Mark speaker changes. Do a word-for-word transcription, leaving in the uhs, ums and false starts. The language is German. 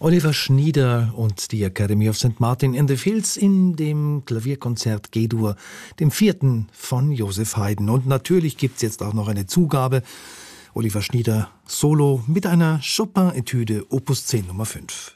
Speaker 1: Oliver Schnieder und die Academy of Saint Martin in the Fields in dem Klavierkonzert G-Dur, dem vierten von Joseph Haydn. Und natürlich gibt's jetzt auch noch eine Zugabe. Oliver Schnieder Solo mit einer Chopin-Etüde Opus zehn Nummer fünf.